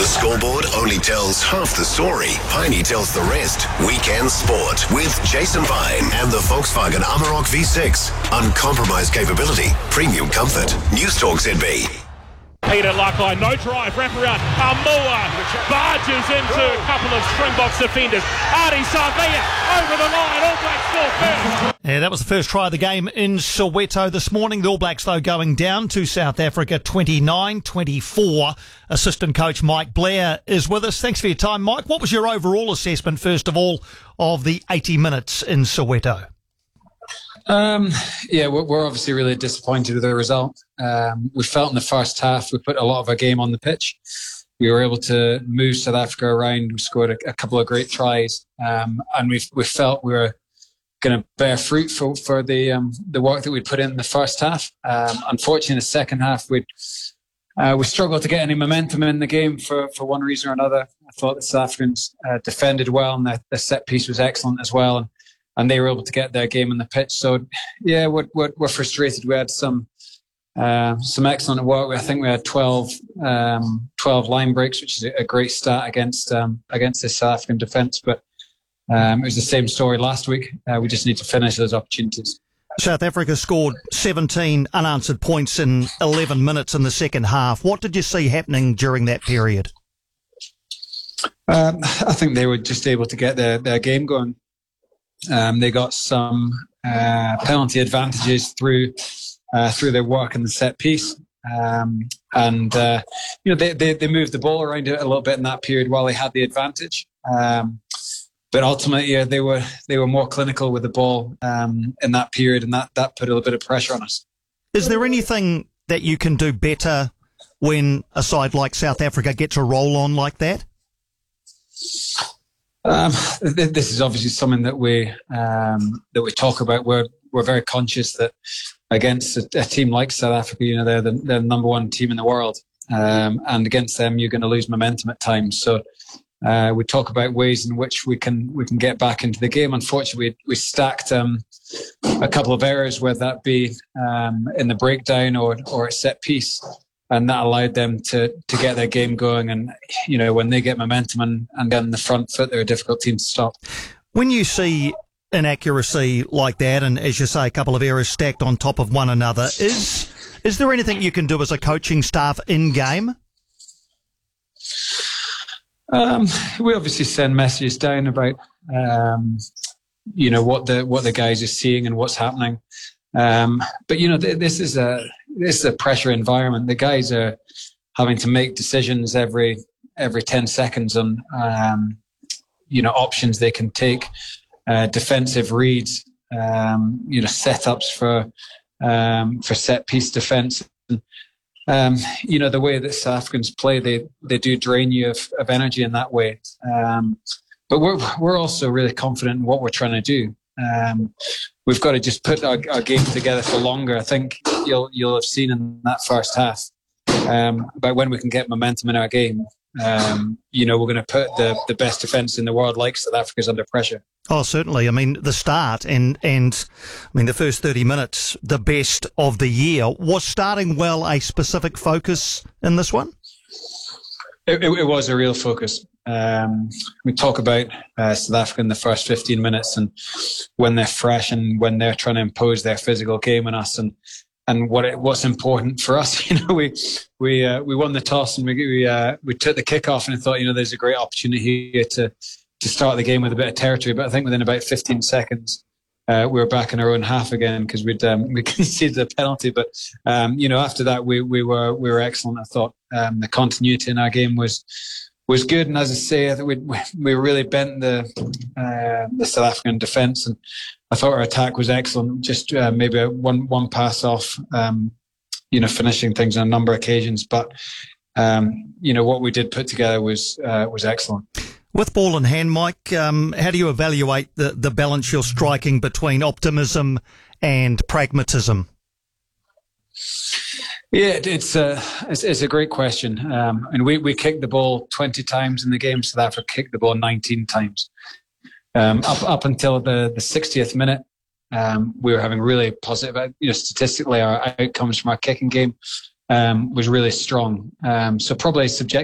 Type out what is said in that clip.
Scoreboard only tells half the story. Piney tells the rest. Weekend Sport with Jason Vine and the Volkswagen Amarok V6. Uncompromised capability, premium comfort. Newstalk ZB. Peter Luckline, no drive, wraparound. Amua barges into a couple of Springboks defenders. Ardie Savea over the line. All Blacks still first. Yeah, that was the first try of the game in Soweto this morning. The All Blacks, though, going down to South Africa 29-24. Assistant coach Mike Blair is with us. Thanks for your time, Mike. What was your overall assessment, first of all, of the 80 minutes in Soweto? Yeah, we're obviously really disappointed with the result. We felt in the first half we put a lot of our game on the pitch. We were able to move South Africa around. We scored a couple of great tries, and we felt we were going to bear fruit for the work that we put in the first half. Unfortunately, in the second half, we struggled to get any momentum in the game for one reason or another. I thought the South Africans defended well, and the set piece was excellent as well. And they were able to get their game on the pitch. So, yeah, we're frustrated. We had some excellent work. I think we had 12 line breaks, which is a great stat against the South African defence. But it was the same story last week. We just need to finish those opportunities. South Africa scored 17 unanswered points in 11 minutes in the second half. What did you see happening during that period? I think they were just able to get their game going. They got some penalty advantages through their work in the set piece, and they moved the ball around a little bit in that period while they had the advantage. But ultimately, yeah, they were more clinical with the ball in that period, and that put a little bit of pressure on us. Is there anything that you can do better when a side like South Africa gets a roll on like that? This is obviously something that we talk about. We're very conscious that against a team like South Africa, they're the number one team in the world, and against them you're going to lose momentum at times. So we talk about ways in which we can get back into the game. Unfortunately, we stacked a couple of errors, whether that be in the breakdown or a set piece. And that allowed them to get their game going. And, when they get momentum and get in the front foot, they're a difficult team to stop. When you see inaccuracy like that, and as you say, a couple of errors stacked on top of one another, is there anything you can do as a coaching staff in game? We obviously send messages down about, what the guys are seeing and what's happening. But this is a pressure environment. The guys are having to make decisions every 10 seconds on options they can take, defensive reads, setups for set piece defense. The way that South Africans play, they do drain you of energy in that way. But we're also really confident in what we're trying to do. We've got to just put our game together for longer. I think you'll have seen in that first half about when we can get momentum in our game. We're going to put the best defence in the world, like South Africa's, under pressure. Oh, certainly. I mean, the start and the first 30 minutes, the best of the year. Was starting well a specific focus in this one? It was a real focus. We talk about South Africa in the first 15 minutes and when they're fresh and when they're trying to impose their physical game on us and what's important for us. We won the toss and we took the kickoff, and I thought there's a great opportunity here to start the game with a bit of territory. But I think within about 15 seconds we were back in our own half again because we conceded the penalty. But after that we were excellent. I thought the continuity in our game was good, and as I say, I think we really bent the South African defence, and I thought our attack was excellent. Just maybe one pass off, finishing things on a number of occasions. But what we did put together was excellent. With ball in hand, Mike, how do you evaluate the balance you're striking between optimism and pragmatism? Yeah, it's a great question. And we kicked the ball 20 times in the game. South Africa kicked the ball 19 times. Up until the 60th minute, we were having really positive. Statistically, our outcomes from our kicking game was really strong. So probably subjective.